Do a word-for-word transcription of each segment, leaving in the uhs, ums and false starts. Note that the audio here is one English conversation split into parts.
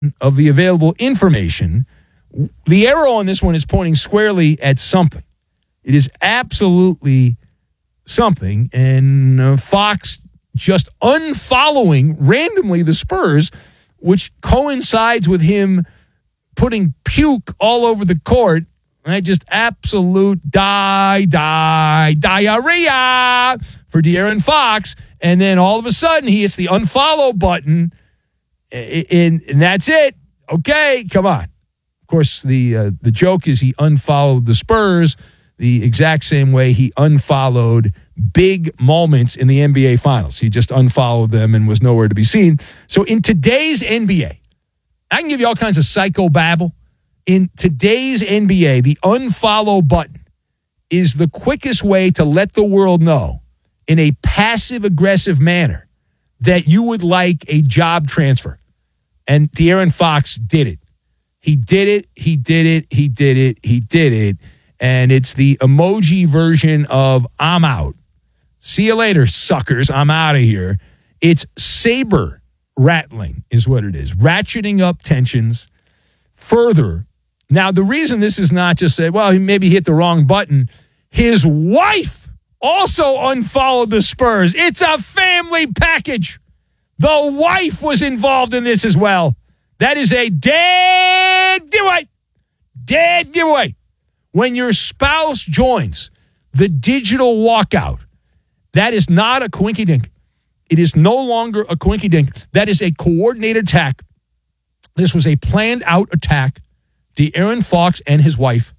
of the available information, the arrow on this one is pointing squarely at something. It is absolutely something. And uh, Fox just unfollowing randomly the Spurs, which coincides with him putting puke all over the court. Right? Just absolute die, die, diarrhea for De'Aaron Fox. And then all of a sudden he hits the unfollow button, and, and that's it. Okay, come on. Of course, the uh, the joke is he unfollowed the Spurs the exact same way he unfollowed big moments in the N B A Finals. He just unfollowed them and was nowhere to be seen. So in today's N B A, I can give you all kinds of psycho babble. In today's N B A, the unfollow button is the quickest way to let the world know in a passive-aggressive manner that you would like a job transfer. And De'Aaron Fox did it. He did it, he did it, he did it, he did it. And it's the emoji version of I'm out. See you later, suckers. I'm out of here. It's saber rattling is what it is. Ratcheting up tensions further. Now, the reason this is not just say, well, he maybe hit the wrong button. His wife also unfollowed the Spurs. It's a family package. The wife was involved in this as well. That is a dead giveaway. Dead giveaway. When your spouse joins the digital walkout, that is not a coinky-dink. It is no longer a coinky-dink. That is a coordinated attack. This was a planned-out attack. De'Aaron Fox and his wife.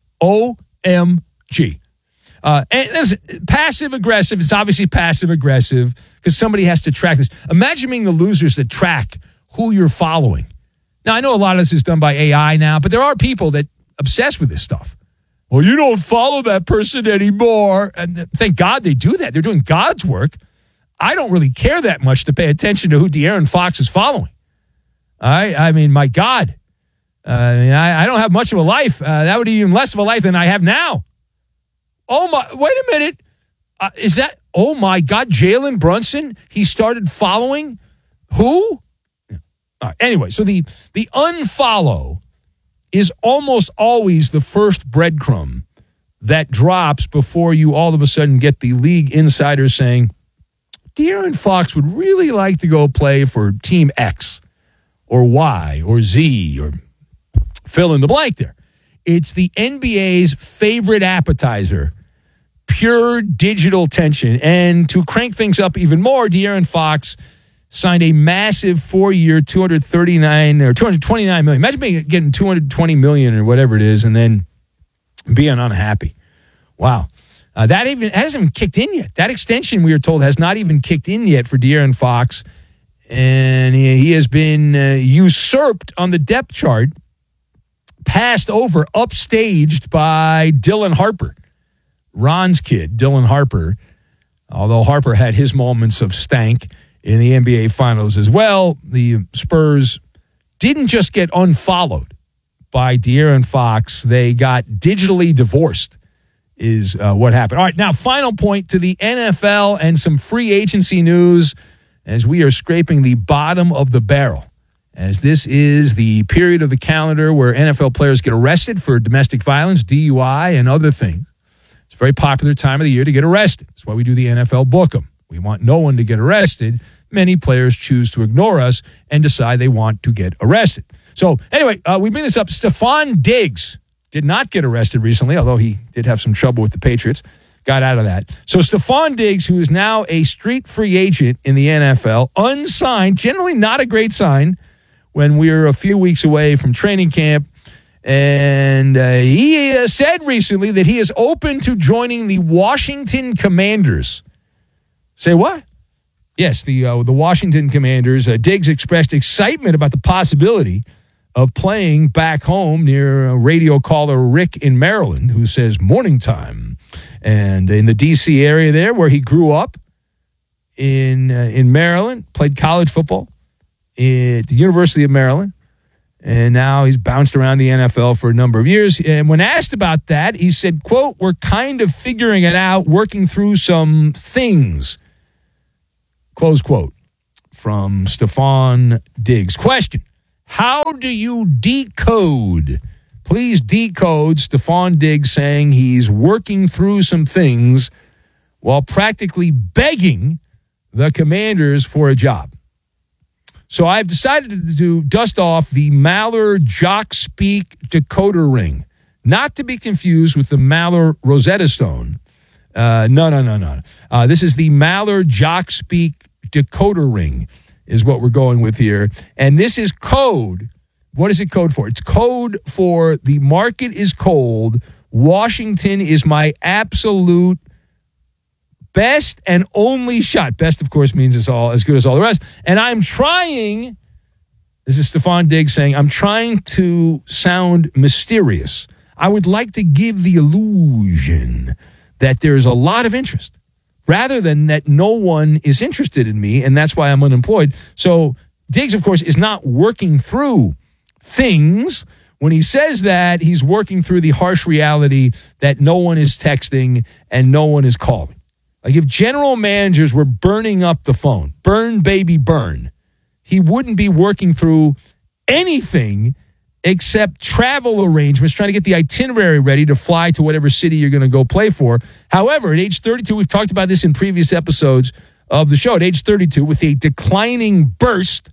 O M G. Uh, and listen, passive-aggressive, it's obviously passive-aggressive because somebody has to track this. Imagine being the losers that track who you're following. Now, I know a lot of this is done by A I now, but there are people that obsess with this stuff. Well, you don't follow that person anymore. And thank God they do that. They're doing God's work. I don't really care that much to pay attention to who De'Aaron Fox is following. All right? I mean, my God. Uh, I, mean, I, I don't have much of a life. Uh, that would be even less of a life than I have now. Oh, my. Wait a minute. Uh, is that, oh, my God, Jalen Brunson? He started following who? All right, anyway, so the, the unfollow is almost always the first breadcrumb that drops before you all of a sudden get the league insider saying, De'Aaron Fox would really like to go play for Team X or Y or Z or fill in the blank there. It's the N B A's favorite appetizer, pure digital tension. And to crank things up even more, De'Aaron Fox signed a massive four-year, two hundred thirty-nine or two hundred twenty-nine million. Imagine being, getting two hundred twenty million or whatever it is, and then being unhappy. Wow, uh, that even hasn't even kicked in yet. That extension, we are told, has not even kicked in yet for De'Aaron Fox, and he, he has been uh, usurped on the depth chart, passed over, upstaged by Dylan Harper, Ron's kid, Dylan Harper. Although Harper had his moments of stank in the N B A Finals as well, the Spurs didn't just get unfollowed by De'Aaron Fox. They got digitally divorced is uh, what happened. All right, now final point to the N F L and some free agency news as we are scraping the bottom of the barrel, as this is the period of the calendar where N F L players get arrested for domestic violence, D U I, and other things. It's a very popular time of the year to get arrested. That's why we do the N F L Book 'em. We want no one to get arrested. Many players choose to ignore us and decide they want to get arrested. So anyway, uh, we bring this up. Stephon Diggs did not get arrested recently, although he did have some trouble with the Patriots. Got out of that. So Stephon Diggs, who is now a street free agent in the N F L, unsigned, generally not a great sign when we're a few weeks away from training camp. And uh, he uh, said recently that he is open to joining the Washington Commanders. Say what? Yes, the uh, the Washington Commanders. Uh, Diggs expressed excitement about the possibility of playing back home near uh, radio caller Rick in Maryland, who says morning time. And in the D C area there where he grew up in, uh, in Maryland, played college football at the University of Maryland. And now he's bounced around the N F L for a number of years. And when asked about that, he said, quote, we're kind of figuring it out, working through some things. Close quote from Stephon Diggs. Question, How do you decode? Please decode Stephon Diggs saying he's working through some things while practically begging the Commanders for a job. So I've decided to dust off the Maller Jock Speak decoder ring, not to be confused with the Maller Rosetta Stone. Uh, no, no, no, no. Uh, this is the Maller Jock Speak decoder ring is what we're going with here. And this is code. What is it code for? It's code for the market is cold. Washington is my absolute best and only shot. Best, of course, means it's all as good as all the rest. And I'm trying, this is Stephon Diggs saying, I'm trying to sound mysterious. I would like to give the illusion that there's a lot of interest rather than that no one is interested in me, and that's why I'm unemployed. So Diggs, of course, is not working through things. When he says that, he's working through the harsh reality that no one is texting and no one is calling. Like if general managers were burning up the phone, burn, baby, burn, he wouldn't be working through anything except travel arrangements, trying to get the itinerary ready to fly to whatever city you're going to go play for. However, at age thirty-two, we've talked about this in previous episodes of the show, at age thirty-two, with a declining burst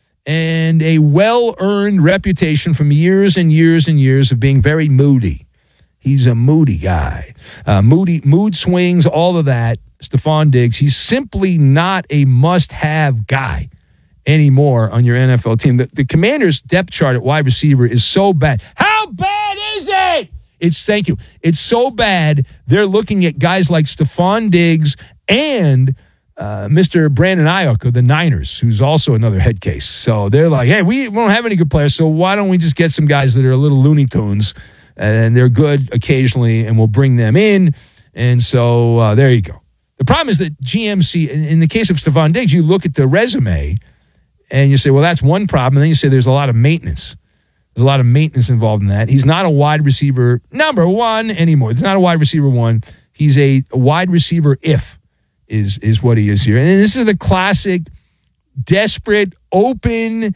and a well-earned reputation from years and years and years of being very moody. He's a moody guy. Uh, moody, mood swings, all of that. Stephon Diggs, he's simply not a must-have guy anymore on your N F L team. The, the Commanders' depth chart at wide receiver is so bad. How bad is it? It's, thank you. It's so bad, they're looking at guys like Stephon Diggs and uh, Mister Brandon Ayuk of the Niners, who's also another head case. So they're like, hey, we don't have any good players, so why don't we just get some guys that are a little Looney Tunes, and they're good occasionally, and we'll bring them in. And so uh, there you go. The problem is that G M C, in, in the case of Stephon Diggs, you look at the resume, and you say, well, that's one problem. And then you say there's a lot of maintenance. There's a lot of maintenance involved in that. He's not a wide receiver number one anymore. He's not a wide receiver one. He's a, a wide receiver if is, is what he is here. And this is the classic, desperate, open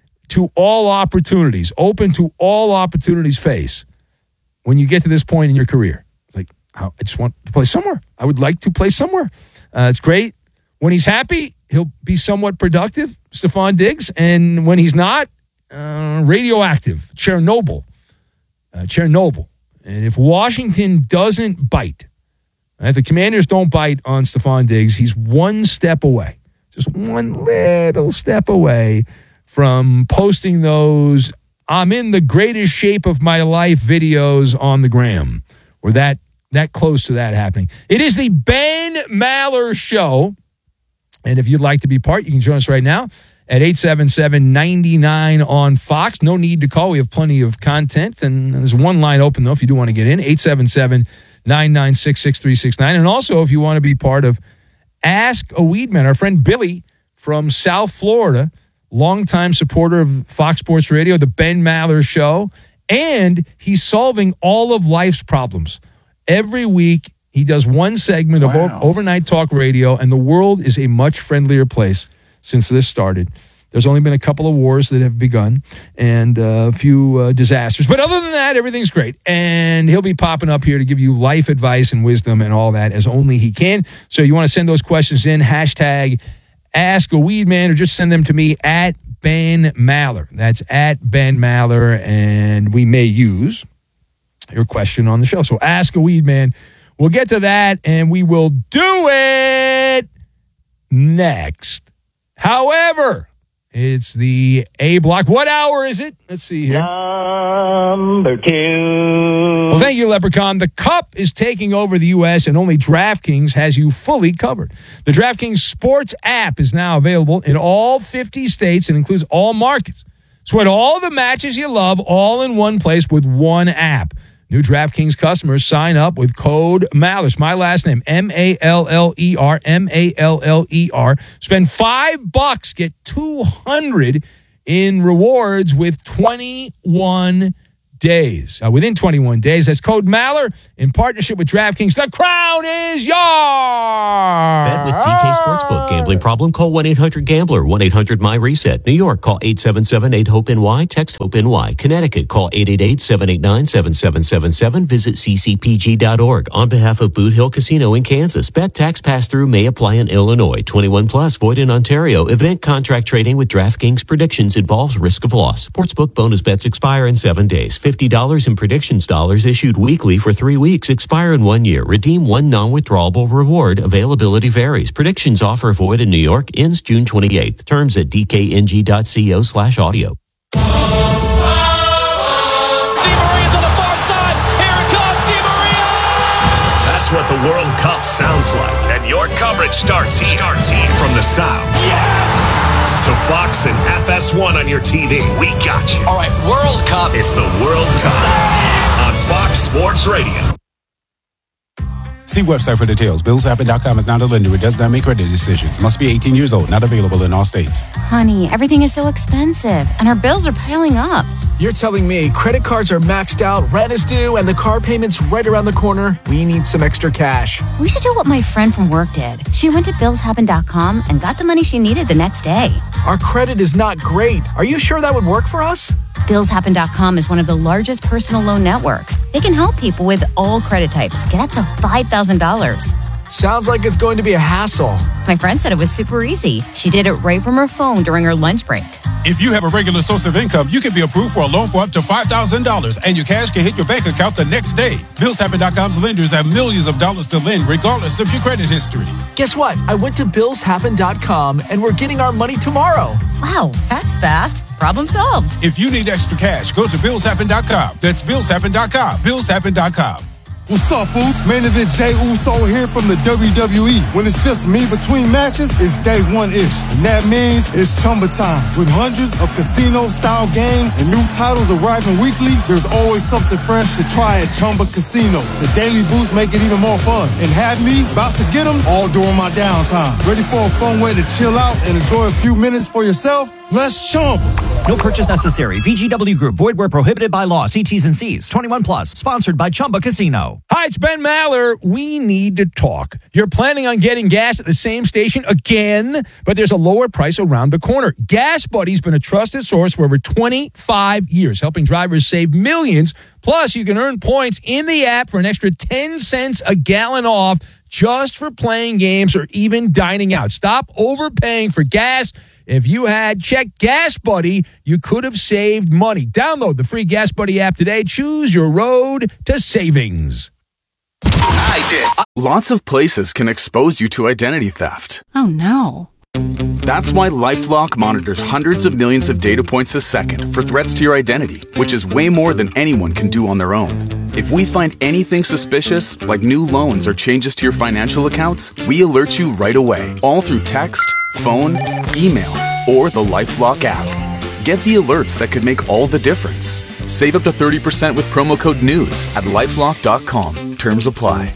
to all opportunities, open to all opportunities face when you get to this point in your career. Like, I just want to play somewhere. I would like to play somewhere. Uh, it's great. When he's happy, he'll be somewhat productive, Stephon Diggs. And when he's not, uh, radioactive, Chernobyl. Uh, Chernobyl. And if Washington doesn't bite, if the Commanders don't bite on Stephon Diggs, he's one step away, just one little step away from posting those I'm in the greatest shape of my life videos on the gram. Or that, that close to that happening. It is the Ben Maller Show. And if you'd like to be part, you can join us right now at eight seven seven, nine nine on Fox. No need to call. We have plenty of content. And there's one line open, though, if you do want to get in. eight seven seven, nine nine six, six three six nine. And also, if you want to be part of Ask a Weedman, our friend Billy from South Florida, longtime supporter of Fox Sports Radio, the Ben Maller Show. And he's solving all of life's problems. Every week, he does one segment wow. of o- overnight talk radio, and the world is a much friendlier place since this started. There's only been a couple of wars that have begun and uh, a few uh, disasters. But other than that, everything's great. And he'll be popping up here to give you life advice and wisdom and all that as only he can. So you want to send those questions in, hashtag Ask a Weedman, or just send them to me at Ben Maller. That's at Ben Maller, and we may use your question on the show. So Ask a Weedman. We'll get to that, and we will do it next. However, it's the A block. What hour is it? Let's see here. Number two. Well, thank you, Leprechaun. The Cup is taking over the U S, and only DraftKings has you fully covered. The DraftKings Sports app is now available in all fifty states and includes all markets. Sweat all the matches you love all in one place with one app. New DraftKings customers sign up with code Maller. My last name, M A L L E R, M A L L E R. Spend five bucks, get two hundred in rewards with twenty-one days. Uh, within twenty-one days. That's code Maller in partnership with DraftKings. The crown is yours. Bet with D K Sportsbook. Gambling problem? Call one eight hundred gambler. one eight hundred my reset. New York, call eight seven seven eight hope N Y. Text HOPE-NY. Connecticut, call eight eight eight seven eight nine seven seven seven seven. Visit c c p g dot org. On behalf of Boot Hill Casino in Kansas, bet tax pass-through may apply in Illinois. twenty-one plus, void in Ontario. Event contract trading with DraftKings predictions involves risk of loss. Sportsbook bonus bets expire in seven days. fifty dollars in predictions dollars issued weekly for three weeks. Expire in one year. Redeem one non-withdrawable reward. Availability varies. Predictions offer void in New York. Ends June twenty-eighth. Terms at d k n g dot co slash audio. Di Maria's on the far side. Here it comes, Di Maria! That's what the World Cup sounds like. And your coverage starts here. Starts here. From the sounds. Yes! To Fox and F S one on your T V. We got you. All right, World Cup. It's the World Cup on Fox Sports Radio. See website for details. Bills Happen dot com is not a lender. It does not make credit decisions. Must be eighteen years old. Not available in all states. Honey, everything is so expensive, and our bills are piling up. You're telling me credit cards are maxed out, rent is due, and the car payment's right around the corner? We need some extra cash. We should do what my friend from work did. She went to Bills Happen dot com and got the money she needed the next day. Our credit is not great. Are you sure that would work for us? Bills Happen dot com is one of the largest personal loan networks. They can help people with all credit types get up to five thousand dollars. Sounds like it's going to be a hassle. My friend said it was super easy. She did it right from her phone during her lunch break. If you have a regular source of income, you can be approved for a loan for up to five thousand dollars, and your cash can hit your bank account the next day. Bills Happen dot com's lenders have millions of dollars to lend, regardless of your credit history. Guess what? I went to Bills Happen dot com, and we're getting our money tomorrow. Wow, that's fast. Problem solved. If you need extra cash, go to Bills Happen dot com. That's Bills Happen dot com. Bills Happen dot com. What's up, fools? Main event Jey Uso here from the W W E. When it's just me between matches, it's day one-ish. And that means it's Chumba time. With hundreds of casino-style games and new titles arriving weekly, there's always something fresh to try at Chumba Casino. The daily boosts make it even more fun. And have me about to get them all during my downtime. Ready for a fun way to chill out and enjoy a few minutes for yourself? Let's Chumba. No purchase necessary. V G W Group. Void where prohibited by law. See T's and C's. twenty-one plus. Sponsored by Chumba Casino. Hi, it's Ben Maller. We need to talk. You're planning on getting gas at the same station again, but there's a lower price around the corner. Gas Buddy's been a trusted source for over twenty-five years, helping drivers save millions. Plus, you can earn points in the app for an extra ten cents a gallon off just for playing games or even dining out. Stop overpaying for gas. If you had checked Gas Buddy, you could have saved money. Download the free Gas Buddy app today. Choose your road to savings. I did. Lots of places can expose you to identity theft. Oh, no. That's why LifeLock monitors hundreds of millions of data points a second for threats to your identity, which is way more than anyone can do on their own. If we find anything suspicious, like new loans or changes to your financial accounts, we alert you right away, all through text, phone, email, or the LifeLock app. Get the alerts that could make all the difference. Save up to thirty percent with promo code NEWS at lifelock dot com. Terms apply.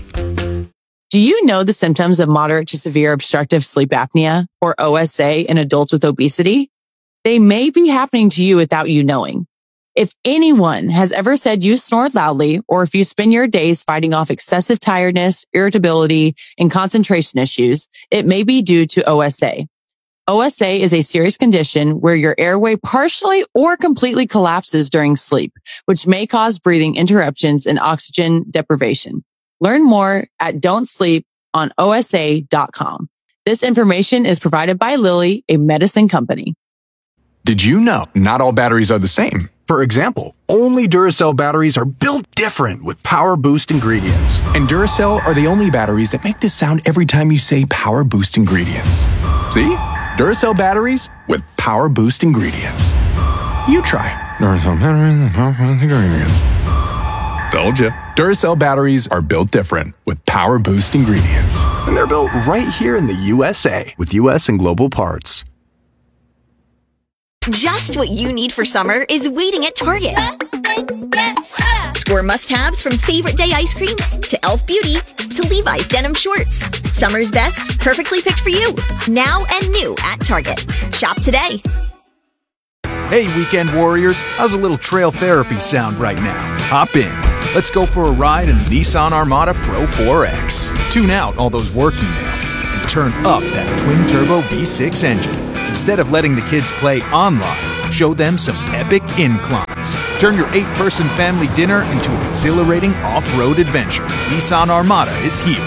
Do you know the symptoms of moderate to severe obstructive sleep apnea, or O S A, in adults with obesity? They may be happening to you without you knowing. If anyone has ever said you snore loudly, or if you spend your days fighting off excessive tiredness, irritability, and concentration issues, it may be due to O S A. O S A is a serious condition where your airway partially or completely collapses during sleep, which may cause breathing interruptions and oxygen deprivation. Learn more at don't sleep on O S A dot com. This information is provided by Lilly, a medicine company. Did you know not all batteries are the same? For example, only Duracell batteries are built different with Power Boost ingredients. And Duracell are the only batteries that make this sound every time you say Power Boost ingredients. See? Duracell batteries with Power Boost ingredients. You try. Duracell batteries with Power Boost ingredients. Told you. Duracell batteries are built different with Power Boost ingredients. And they're built right here in the U S A with U S and global parts. Just what you need for summer is waiting at Target. Score must-haves from favorite day ice cream to e l f Beauty to Levi's denim shorts. Summer's best, perfectly picked for you. Now and new at Target. Shop today. Hey, weekend warriors, how's a little trail therapy sound right now? Hop in. Let's go for a ride in the Nissan Armada Pro four X. Tune out all those work emails and turn up that twin-turbo V six engine. Instead of letting the kids play online, show them some epic inclines. Turn your eight-person family dinner into an exhilarating off-road adventure. Nissan Armada is here.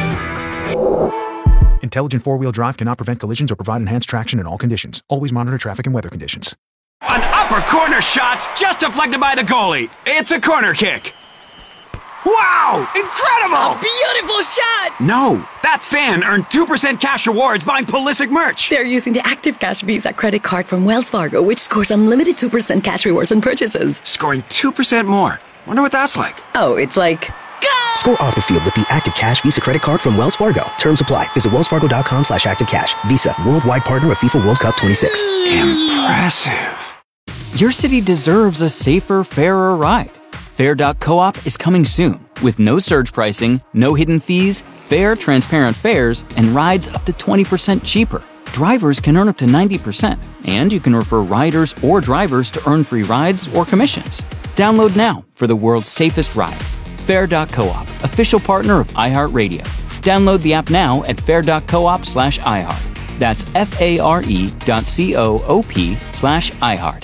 Intelligent four-wheel drive cannot prevent collisions or provide enhanced traction in all conditions. Always monitor traffic and weather conditions. An upper corner shot's just deflected by the goalie. It's a corner kick. Wow! Incredible! A beautiful shot! No, that fan earned two percent cash rewards buying Pulisic merch. They're using the Active Cash Visa credit card from Wells Fargo, which scores unlimited two percent cash rewards on purchases. Scoring two percent more. Wonder what that's like. Oh, it's like... Score off the field with the Active Cash Visa credit card from Wells Fargo. Terms apply. Visit wellsfargo.com slash active cash. Visa, worldwide partner of FIFA World Cup twenty-six. Impressive. Your city deserves a safer, fairer ride. Fair dot coop is coming soon with no surge pricing, no hidden fees, fair, transparent fares, and rides up to twenty percent cheaper. Drivers can earn up to ninety percent, and you can refer riders or drivers to earn free rides or commissions. Download now for the world's safest ride. Fair dot coop, official partner of iHeartRadio. Download the app now at fair dot coop slash iHeart. That's F-A-R-E dot C-O-O-P slash iHeart.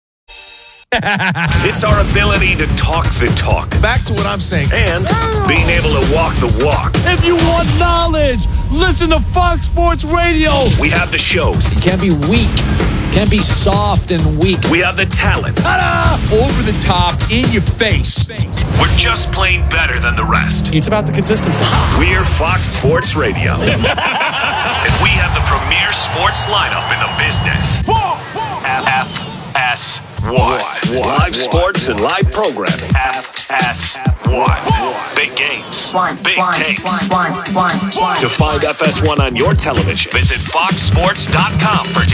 It's our ability to talk the talk. Back to what I'm saying. And being able to walk the walk. If you want knowledge, listen to Fox Sports Radio. We have the shows. Can't be weak. Can't be soft and weak. We have the talent. Ta-da! Over the top, in your face. We're just plain better than the rest. It's about the consistency. We're Fox Sports Radio. And we have the premier sports lineup in the business. F S one. Live sports and live programming. F S one. Big games. Big takes. To find F S one on your television, visit fox sports dot com for